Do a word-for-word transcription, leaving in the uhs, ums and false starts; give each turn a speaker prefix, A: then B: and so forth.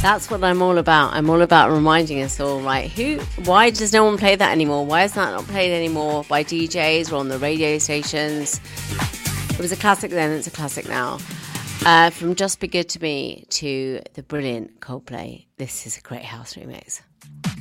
A: That's what I'm all about. I'm all about reminding us all, right? Who? Why does no one play that anymore? Why is that not played anymore by D Js or on the radio stations? It was a classic then, it's a classic now. Uh, from Just Be Good To Me to the brilliant Coldplay, this is a great house remix.